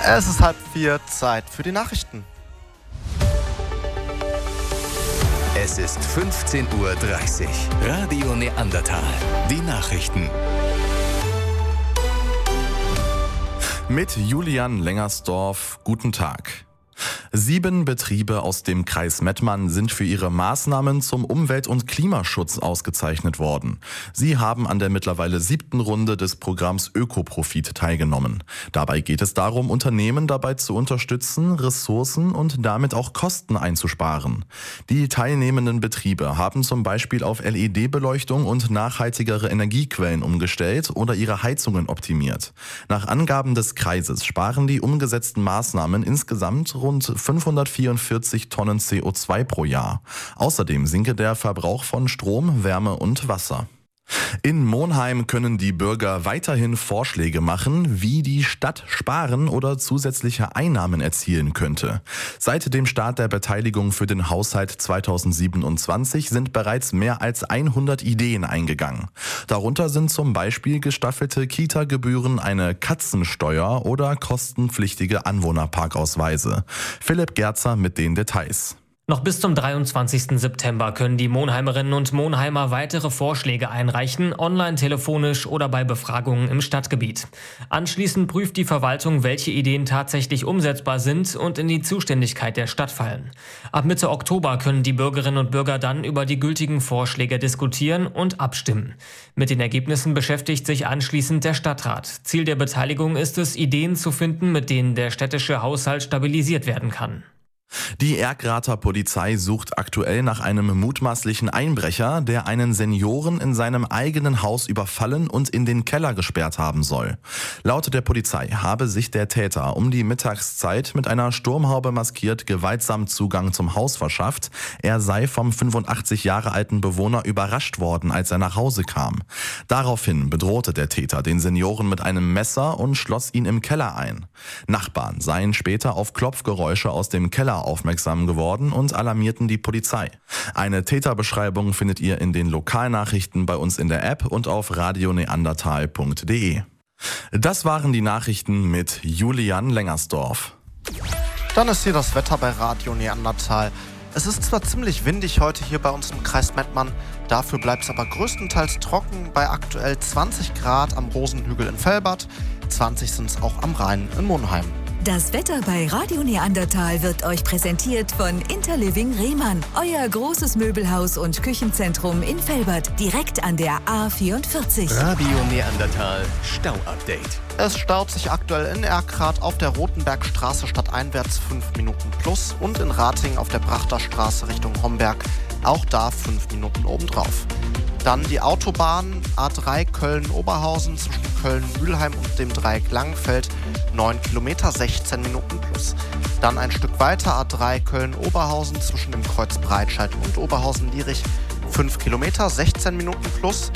Es ist 3:30, Zeit für die Nachrichten. Es ist 15:30 Uhr. Radio Neandertal. Die Nachrichten. Mit Julian Lengersdorf, guten Tag. 7 Betriebe aus dem Kreis Mettmann sind für ihre Maßnahmen zum Umwelt- und Klimaschutz ausgezeichnet worden. Sie haben an der mittlerweile 7. Runde des Programms Ökoprofit teilgenommen. Dabei geht es darum, Unternehmen dabei zu unterstützen, Ressourcen und damit auch Kosten einzusparen. Die teilnehmenden Betriebe haben zum Beispiel auf LED-Beleuchtung und nachhaltigere Energiequellen umgestellt oder ihre Heizungen optimiert. Nach Angaben des Kreises sparen die umgesetzten Maßnahmen insgesamt rund 544 Tonnen CO2 pro Jahr. Außerdem sinke der Verbrauch von Strom, Wärme und Wasser. In Monheim können die Bürger weiterhin Vorschläge machen, wie die Stadt sparen oder zusätzliche Einnahmen erzielen könnte. Seit dem Start der Beteiligung für den Haushalt 2027 sind bereits mehr als 100 Ideen eingegangen. Darunter sind zum Beispiel gestaffelte Kita-Gebühren, eine Katzensteuer oder kostenpflichtige Anwohnerparkausweise. Philipp Gerzer mit den Details. Noch bis zum 23. September können die Monheimerinnen und Monheimer weitere Vorschläge einreichen, online, telefonisch oder bei Befragungen im Stadtgebiet. Anschließend prüft die Verwaltung, welche Ideen tatsächlich umsetzbar sind und in die Zuständigkeit der Stadt fallen. Ab Mitte Oktober können die Bürgerinnen und Bürger dann über die gültigen Vorschläge diskutieren und abstimmen. Mit den Ergebnissen beschäftigt sich anschließend der Stadtrat. Ziel der Beteiligung ist es, Ideen zu finden, mit denen der städtische Haushalt stabilisiert werden kann. Die Erkrater Polizei sucht aktuell nach einem mutmaßlichen Einbrecher, der einen Senioren in seinem eigenen Haus überfallen und in den Keller gesperrt haben soll. Laut der Polizei habe sich der Täter um die Mittagszeit mit einer Sturmhaube maskiert gewaltsam Zugang zum Haus verschafft. Er sei vom 85 Jahre alten Bewohner überrascht worden, als er nach Hause kam. Daraufhin bedrohte der Täter den Senioren mit einem Messer und schloss ihn im Keller ein. Nachbarn seien später auf Klopfgeräusche aus dem Keller aufmerksam geworden und alarmierten die Polizei. Eine Täterbeschreibung findet ihr in den Lokalnachrichten bei uns in der App und auf radioneandertal.de. Das waren die Nachrichten mit Julian Lengersdorf. Dann ist hier das Wetter bei Radio Neandertal. Es ist zwar ziemlich windig heute hier bei uns im Kreis Mettmann, dafür bleibt es aber größtenteils trocken bei aktuell 20 Grad am Rosenhügel in Velbert, 20 sind es auch am Rhein in Monheim. Das Wetter bei Radio Neandertal wird euch präsentiert von Interliving Rehmann, euer großes Möbelhaus und Küchenzentrum in Velbert, direkt an der A44. Radio Neandertal Stau-Update. Es staut sich aktuell in Erkrath auf der Rotenbergstraße stadteinwärts 5 Minuten plus und in Ratingen auf der Brachterstraße Richtung Homberg auch da 5 Minuten obendrauf. Dann die Autobahn A3 Köln-Oberhausen zwischen Köln-Mülheim und dem Dreieck Langenfeld, 9 Kilometer, 16 Minuten plus. Dann ein Stück weiter A3 Köln-Oberhausen zwischen dem Kreuz Breitscheid und Oberhausen-Lierich, 5 Kilometer, 16 Minuten plus.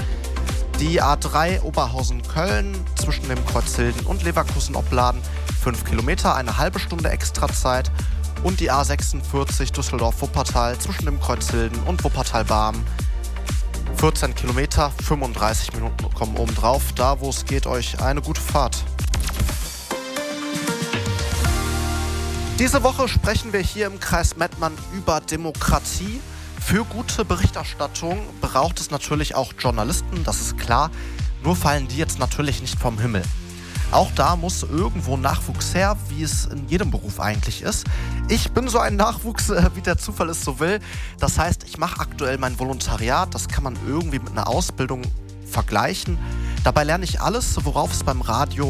Die A3 Oberhausen-Köln zwischen dem Kreuz Hilden und Leverkusen-Opladen, 5 Kilometer, eine halbe Stunde Extrazeit. Und die A46 Düsseldorf-Wuppertal zwischen dem Kreuz Hilden und Wuppertal-Barmen, 14 Kilometer, 35 Minuten kommen obendrauf. Da, wo es geht, euch eine gute Fahrt. Diese Woche sprechen wir hier im Kreis Mettmann über Demokratie. Für gute Berichterstattung braucht es natürlich auch Journalisten, das ist klar. Nur fallen die jetzt natürlich nicht vom Himmel. Auch da muss irgendwo Nachwuchs her, wie es in jedem Beruf eigentlich ist. Ich bin so ein Nachwuchs, wie der Zufall es so will. Das heißt, ich mache aktuell mein Volontariat. Das kann man irgendwie mit einer Ausbildung vergleichen. Dabei lerne ich alles, worauf es beim Radio